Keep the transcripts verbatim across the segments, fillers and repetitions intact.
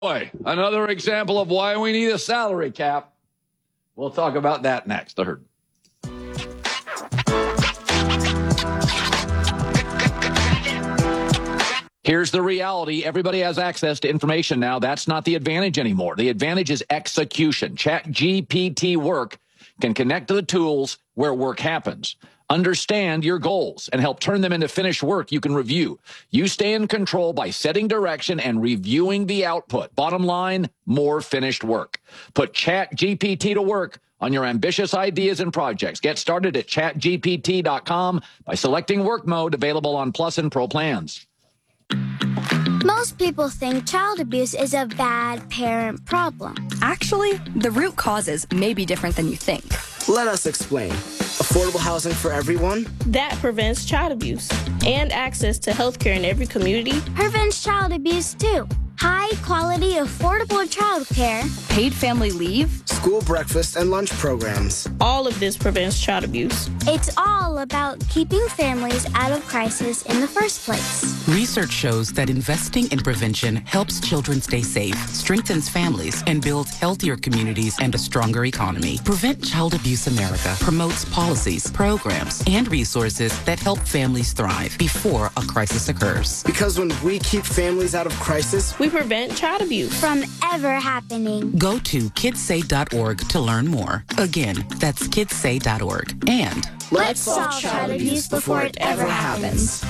Boy, another example of why we need a salary cap. We'll talk about that next. The Herd. Here's the reality. Everybody has access to information now. That's not the advantage anymore. The advantage is execution. ChatGPT Work can connect to the tools where work happens. Understand your goals and help turn them into finished work you can review. You stay in control by setting direction and reviewing the output. Bottom line, more finished work. Put ChatGPT to work on your ambitious ideas and projects. Get started at chat G P T dot com by selecting work mode, available on Plus and Pro plans. Most people think child abuse is a bad parent problem. Actually, the root causes may be different than you think. Let us explain. Affordable housing for everyone? That prevents child abuse. And access to health care in every community. Prevents child abuse, too. High quality, affordable child care. Paid family leave. School breakfast and lunch programs. All of this prevents child abuse. It's all about keeping families out of crisis in the first place. Research shows that investing in prevention helps children stay safe, strengthens families, and builds healthier communities and a stronger economy. Prevent Child Abuse America promotes policies, programs, and resources that help families thrive before a crisis occurs. Because when we keep families out of crisis, we prevent child abuse from ever happening. Go to kids say dot org to learn more. Again, that's kids say dot org. And let's solve child abuse before it ever happens.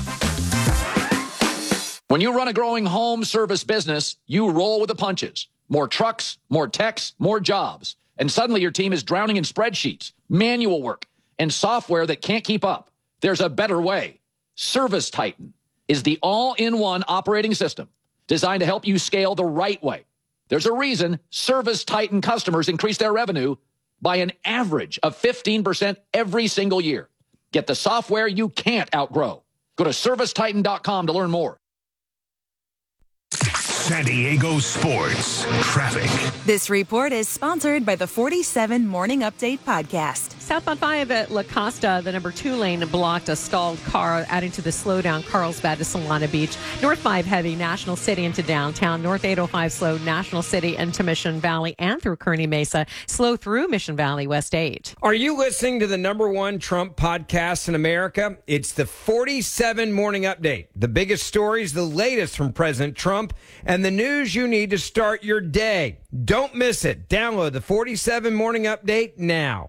When you run a growing home service business, you roll with the punches. More trucks, more techs, more jobs. And suddenly your team is drowning in spreadsheets, manual work, and software that can't keep up. There's a better way. Service Titan is the all-in-one operating system designed to help you scale the right way. There's a reason Service Titan customers increase their revenue by an average of fifteen percent every single year. Get the software you can't outgrow. Go to service titan dot com to learn more. San Diego Sports Traffic. This report is sponsored by the forty-seven Morning Update podcast. Southbound five at La Costa, the number two lane blocked a stalled car, adding to the slowdown Carlsbad to Solana Beach. North five heavy, National City into downtown. North eight oh five slow, National City into Mission Valley and through Kearney Mesa. Slow through Mission Valley, West eight. Are you listening to the number one Trump podcast in America? It's the forty-seven Morning Update. The biggest stories, the latest from President Trump, and the news you need to start your day. Don't miss it. Download the forty-seven Morning Update now.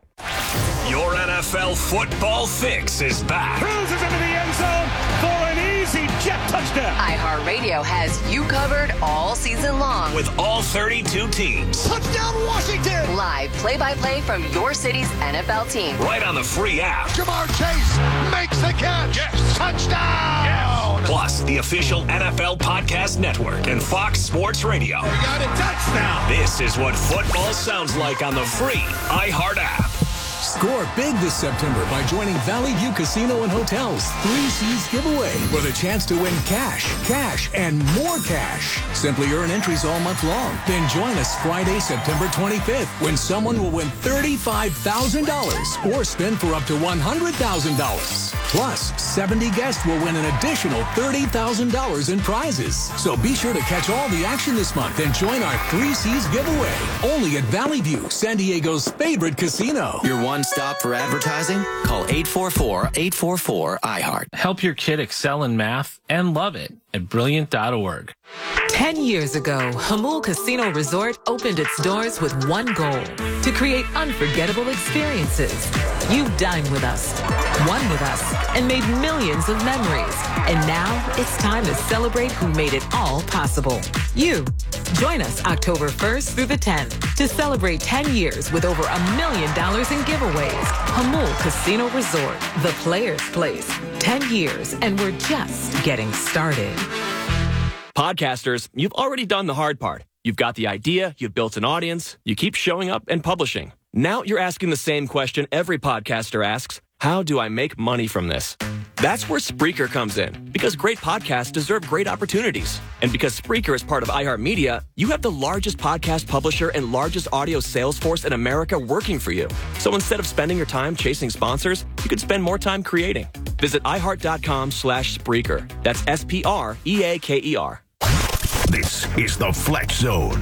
Your N F L football fix is back. Cruises into the end zone for an easy jet touchdown. iHeartRadio has you covered all season long. With all thirty-two teams. Touchdown Washington. Live play-by-play from your city's N F L team. Right on the free app. Ja'Marr Chase makes the catch. Yes. Touchdown. Yes. Plus, the official N F L Podcast Network and Fox Sports Radio. We got a touchdown. This is what football sounds like on the free iHeart app. Score big this September by joining Valley View Casino and Hotel's Three Seas Giveaway with a chance to win cash, cash, and more cash. Simply earn entries all month long. Then join us Friday, September twenty-fifth, when someone will win thirty-five thousand dollars or spin for up to one hundred thousand dollars. Plus, seventy guests will win an additional thirty thousand dollars in prizes. So be sure to catch all the action this month and join our Three Seas Giveaway. Only at Valley View, San Diego's favorite casino. Your one stop for advertising? Call eight four four, eight four four, iHeart. Help your kid excel in math and love it at brilliant dot org. Ten years ago, Hamul Casino Resort opened its doors with one goal: to create unforgettable experiences. You dined with us, won with us, and made millions of memories. And now it's time to celebrate who made it all possible. You. Join us October first through the tenth to celebrate ten years with over a million dollars in giveaways. Hamul Casino Resort, the player's place. ten years, and we're just getting started. Podcasters, you've already done the hard part. You've got the idea, you've built an audience, you keep showing up and publishing. Now you're asking the same question every podcaster asks: how do I make money from this? That's where Spreaker comes in, because great podcasts deserve great opportunities. And because Spreaker is part of iHeartMedia, you have the largest podcast publisher and largest audio sales force in America working for you. So instead of spending your time chasing sponsors, you could spend more time creating. Visit iHeart dot com slash Spreaker. That's S P R E A K E R. This is the Flex Zone.